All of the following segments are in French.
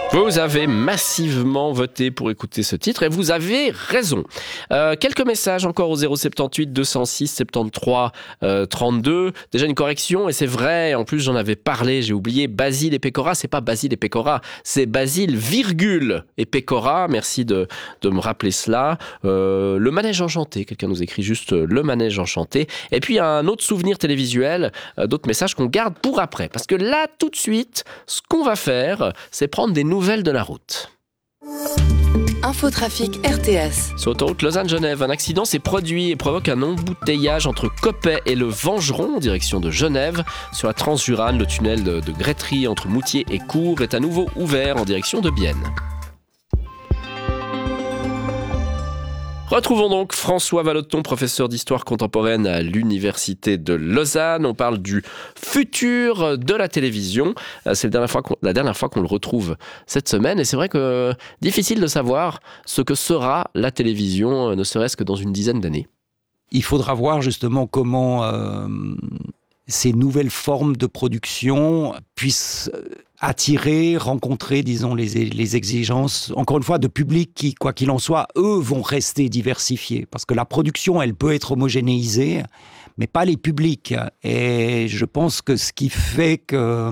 Vous avez massivement voté pour écouter ce titre et vous avez raison. Quelques messages encore au 078 206 73 32. Déjà une correction et c'est vrai, en plus j'en avais parlé, j'ai oublié Basile et Pécora, c'est pas Basile et Pécora, c'est Basile virgule et Pécora, merci de me rappeler cela. Le manège enchanté, quelqu'un nous écrit juste le manège enchanté. Et puis un autre souvenir télévisuel, d'autres messages qu'on garde pour après. Parce que là, tout de suite, ce qu'on va faire, c'est prendre des nouvelles de la route. Infotrafic RTS. Sur l'autoroute Lausanne-Genève, un accident s'est produit et provoque un embouteillage entre Coppet et le Vengeron en direction de Genève. Sur la Transjurane, le tunnel de Grétry entre Moutier et Cours est à nouveau ouvert en direction de Bienne. Retrouvons donc François Vallotton, professeur d'histoire contemporaine à l'Université de Lausanne. On parle du futur de la télévision. C'est la dernière fois qu'on le retrouve cette semaine. Et c'est vrai que difficile de savoir ce que sera la télévision, ne serait-ce que dans une dizaine d'années. Il faudra voir justement comment ces nouvelles formes de production puissent attirer, rencontrer, disons, les exigences, encore une fois, de publics qui, quoi qu'il en soit, eux, vont rester diversifiés. Parce que la production, elle peut être homogénéisée, mais pas les publics. Et je pense que ce qui fait que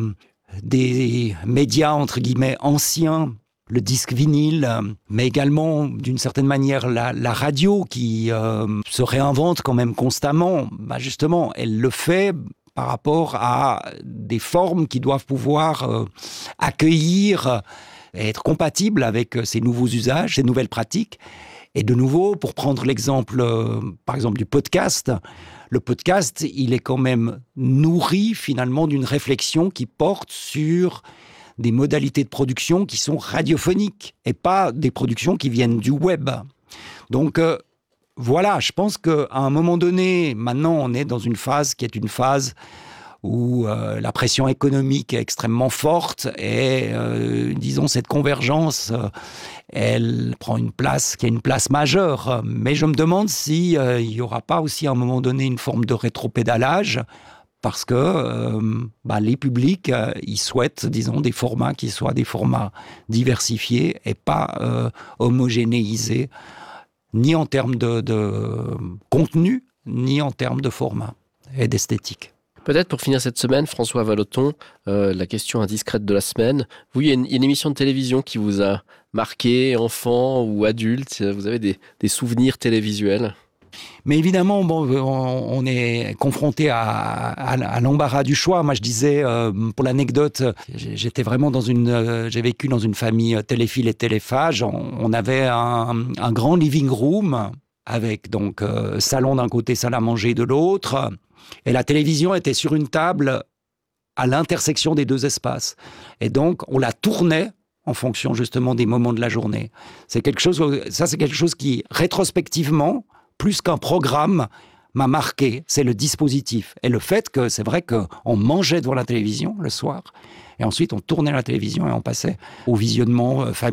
des médias, entre guillemets, anciens, le disque vinyle, mais également, d'une certaine manière, la radio qui se réinvente quand même constamment, justement, elle le fait par rapport à des formes qui doivent pouvoir accueillir et être compatibles avec ces nouveaux usages, ces nouvelles pratiques. Et de nouveau, pour prendre l'exemple, par exemple, du podcast, le podcast, il est quand même nourri finalement d'une réflexion qui porte sur des modalités de production qui sont radiophoniques et pas des productions qui viennent du web. Donc, voilà, je pense qu'à un moment donné, maintenant, on est dans une phase qui est une phase où la pression économique est extrêmement forte et, disons, cette convergence, elle prend une place qui est une place majeure. Mais je me demande s'il n'y aura pas aussi à un moment donné une forme de rétropédalage parce que les publics, ils souhaitent, disons, des formats qui soient des formats diversifiés et pas homogénéisés, ni en termes de contenu, ni en termes de format et d'esthétique. Peut-être pour finir cette semaine, François Vallotton, la question indiscrète de la semaine. Vous, il y a une émission de télévision qui vous a marqué, enfant ou adulte. Vous avez des souvenirs télévisuels ? Mais évidemment, on est confronté à l'embarras du choix. Moi, je disais, pour l'anecdote, j'ai vécu dans une famille téléphile et téléphage. On avait un grand living room avec donc salon d'un côté, salle à manger de l'autre. Et la télévision était sur une table à l'intersection des deux espaces. Et donc, on la tournait en fonction justement des moments de la journée. C'est quelque chose qui, rétrospectivement, plus qu'un programme, m'a marqué. C'est le dispositif. Et le fait que c'est vrai qu'on mangeait devant la télévision le soir, et ensuite on tournait la télévision et on passait au visionnement familial.